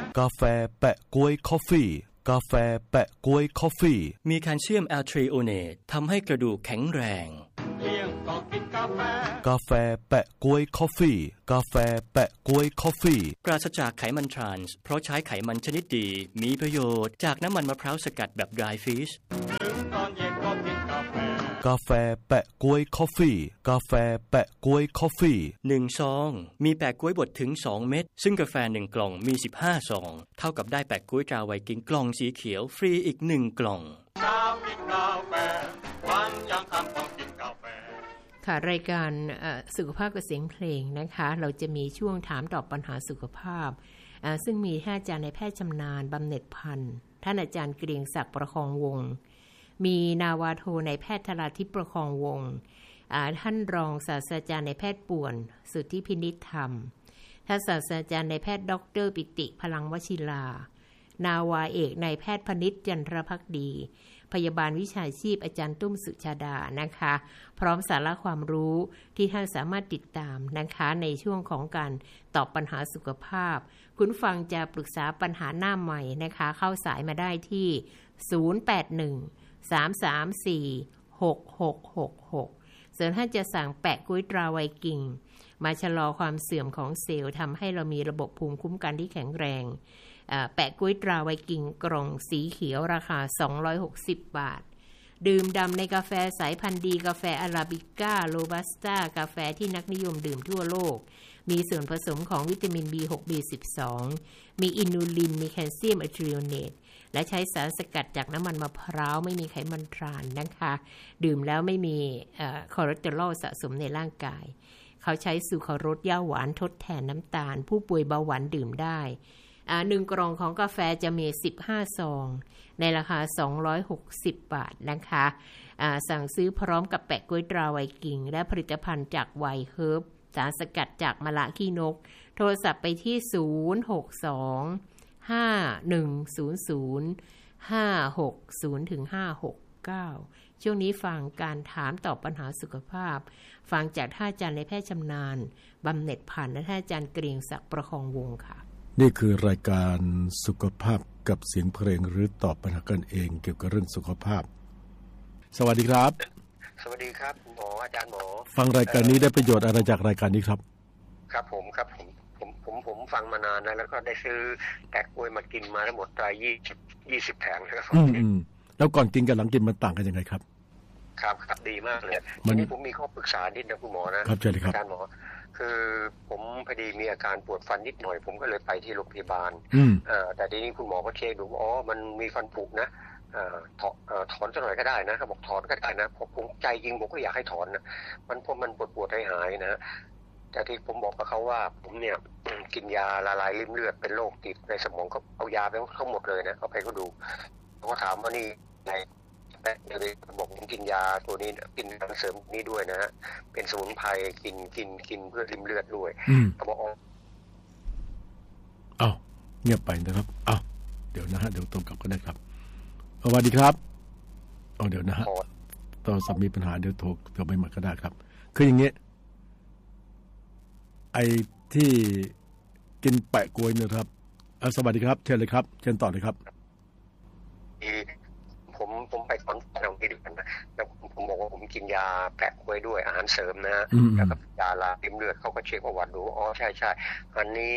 กาแฟแปะก๊วยคอฟฟี่กาแฟแปะก๊วยคอฟฟี่มีแคลเซียมแอลทรีโอเนตทำให้กระดูกแข็งแรงกาแฟแปะก๊วยคอฟฟี่กาแฟแปะก๊วยคอฟฟี่ปราศจากไขมันทรานส์เพราะใช้ไขมันชนิดดีมีประโยชน์จากน้ำมันมะพร้าวสกัดแบบ dry fish กาแฟแปะก๊วยคอฟฟี่กาแฟแปะก๊วยคอฟฟี่ 1ซองมีแปะก๊วยบดถึง2เม็ดซึ่งกาแฟ1กล่องมี15ซองเท่ากับได้แปะก๊วยตราไวกิ้งกล่องสีเขียวฟรีอีก1กล่องค่ะรายการสุขภาพกับเสียงเพลงนะคะเราจะมีช่วงถามตอบปัญหาสุขภาพซึ่งมีท่านอาจารย์นายแพทย์ชำนาญบำเหน็จพันธ์ท่านอาจารย์เกรียงศักดิ์ประคองวงศ์มีนาวาโทนายแพทย์ธราทิพย์ประคองวงศ์ท่านรองศาสตราจารย์นายแพทย์ป่วนสุทธิพินิจธรรมท่านศาสตราจารย์นายแพทย์ดร.ปิติพลังวชิรานาวาเอกนายแพทย์พนิษฐ์จันทรภักดีพยาบาลวิชาชีพอาจารย์ตุ้มสุชาดานะคะพร้อมสาระความรู้ที่ท่านสามารถติดตามนะคะในช่วงของการตอบปัญหาสุขภาพคุณฟังจะปรึกษาปัญหาหน้าใหม่นะคะเข้าสายมาได้ที่081-334-6666ส่วนท่านจะสั่งแปะก๊วยตราไวกิ้งมาชะลอความเสื่อมของเซลล์ทำให้เรามีระบบภูมิคุ้มกันที่แข็งแรงแปะก๊วยตราไวกิ้งกล่องสีเขียวราคา260 บาทดื่มดำในกาแฟสายพันธุ์ดีกาแฟอาราบิก้าโรบัสต้ากาแฟที่นักนิยมดื่มทั่วโลกมีส่วนผสมของวิตามิน B6 B12 มีอินูลินมีแคลเซียมอะทริโอเนตและใช้สารสกัดจากน้ำมันมะพร้าวไม่มีไขมันทรานนะคะดื่มแล้วไม่มีคอเลสเตอรอลสะสมในร่างกายเขาใช้สุครารสย่าหวานทดแทนน้ำตาลผู้ป่วยเบาหวานดื่มได้1กล่องของกาแฟจะมี15ซองในราคา260 บาทนะคะสั่งซื้อพร้อมกับแปะก๊วยตราไวกิ้งและผลิตภัณฑ์จากไวเฮิร์บสารสกัดจากมะละขี้นกโทรศัพท์ไปที่062-5100-560 ถึง 569ช่วงนี้ฟังการถามตอบปัญหาสุขภาพฟังจากท่านอาจารย์นายแพทย์ชำนาญบำเหน็จพันธ์และท่านอาจารย์เกรียงศักดิ์ประคองวงศ์ค่ะนี่คือรายการสุขภาพกับเสียงเพลงหรือตอบปัญหากันเองเกี่ยวกับเรื่องสุขภาพสวัสดีครับสวัสดีครับหมออาจารย์หมอฟังรายการนี้ได้ประโยชน์อะไรจากรายการนี้ครับครับผมผมฟังมานานนะแล้วก็ได้ซื้อแปะกล้วยมากินมาทั้งหมด20แผงนะครับแล้วก่อนกินกับหลังกินมันต่างกันยังไงครับครับดีมากเลยทีนี้ผมมีข้อปรึกษานิดนะคุณหมอนะครับเชิญเลยครับอาจารย์หมอคือผมพอดีมีอาการปวดฟันนิดหน่อยผมก็เลยไปที่โรงพยาบาลแต่ทีนี้คุณหมอก็เช็คดูมันมีฟันผุนะถอนสักหน่อยก็ได้นะเขาบอกถอนก็ได้นะผมใจจริงผมก็อยากให้ถอนนะมันพอมันปวดหายนะแต่ที่ผมบอกกับเขาว่าผมเนี่ยกินยาละลายริ่มเลือดเป็นโรคติดในสมองก็เอายาไปทั้งหมดเลยนะเอาไปก็ดูเขาถามว่านี่ไงแต่เลยบอกผมกินยาตัวนี้กินเสริมนี้ด้วยนะฮะเป็นสมุนไพรกินเพื่อริ่มเลือดด้วยเขาบอกเงียบไปนะครับเดี๋ยวนะฮะเดี๋ยวตรงกลับก็ได้ครับสวัสดีครับเดี๋ยวนะฮะตอนมีปัญหาเดี๋ยวโทรไปมาก็ได้ครับคืออย่างเงี้ยไอ้ที่กินแปะกล้วยนะครับสวัสดีครับเชิญเลยครับเชิญต่อเลยครับผมไปถอนฟันเอาที่ดีกันนะแล้วผมบอกว่าผมกินยาแปะกล้วยด้วยอาหารเสริมนะแล้วก็ยาลาริ่มเลือดเขาก็เช็คประวัติดูใช่อันนี้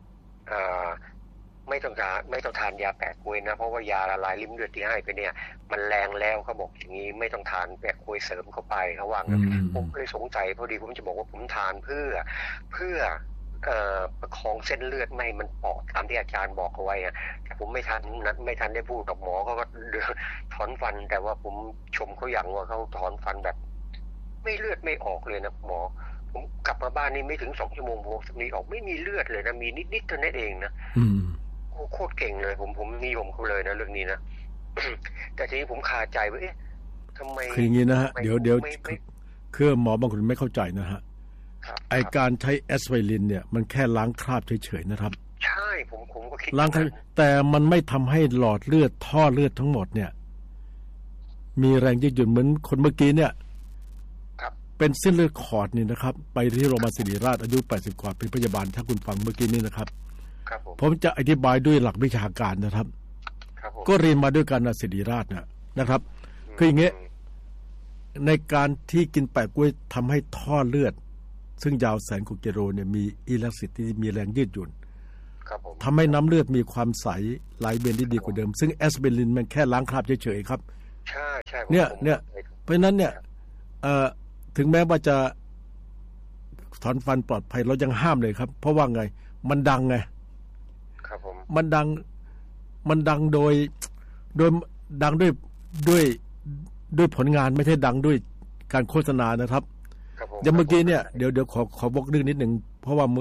ไม่ต้องทานยาแปะกล้วยนะเพราะว่ายาละลายริ่มเลือดที่ให้ไปเนี่ยมันแรงแล้วเขาบอกอย่างนี้ไม่ต้องทานแปะกล้วยเสริมเข้าไปเขาว่างั้นผมก็เลยสงสัยพอดีผมจะบอกว่าผมทานเพื่อประคองเส้นเลือดไม่มันเปาะตามที่อาจารย์บอกเอาไว้แต่ผมไม่ทันได้พูดกับหมอเขาก็ถอนฟันแต่ว่าผมชมเขาอย่างว่าเขาถอนฟันแบบไม่เลือดไม่ออกเลยนะหมอผมกลับมาบ้านนี่ไม่ถึง2 ชั่วโมงผมสำลีออกไม่มีเลือดเลยนะมีนิดเท่านั้นเองนะโคตรเก่งเลยผมนิยมเขาเลยนะเรื่องนี้นะ แต่ทีนี้ผมคาใจว่าทำไมคืออย่างนี้นะฮะเดี๋ยวคือหมอบางคนไม่เข้าใจนะฮะไอการใช้แอสไพรินเนี่ยมันแค่ล้างคราบเฉยๆนะครับใช่ผมก็คิดล้างแต่มันไม่ทำให้หลอดเลือดท่อเลือดทั้งหมดเนี่ยมีแรงยืดหยุ่นเหมือนคนเมื่อกี้เนี่ยเป็นเส้นเลือดขอดนี่นะครับไปที่โรงพยาบาลศิริราชอายุ80 กว่าเป็นพยาบาลถ้าคุณฟังเมื่อกี้นี่นะครับผมจะอธิบายด้วยหลักวิชาการนะครับก็เรียนมาด้วยกันศิริราชนะครับคืออย่างเงี้ยในการที่กินแปะกล้วยทำให้ท่อเลือดซึ่งยาวแสนกว่ากิโลเนี่ยมีอิเล็กทริซิตี้มีแรงยืดหยุ่นทำให้น้ำเลือดมีความใสไหลเวียนได้ดีกว่าเดิมซึ่งแอสไพรินมันแค่ล้างคราบเฉยๆครับใช่เนี่ยเพราะฉะนั้นเนี่ยถึงแม้ว่าจะถอนฟันปลอดภัยเรายังห้ามเลยครับเพราะว่าไงมันดังไงครับผมมันดังโดยดังด้วยผลงานไม่ใช่ดังด้วยการโฆษณานะครับอย่างเมื่อกี้เนี่ยเดี๋ยวขอบอกเรื่องนิดหนึ่งเพราะว่า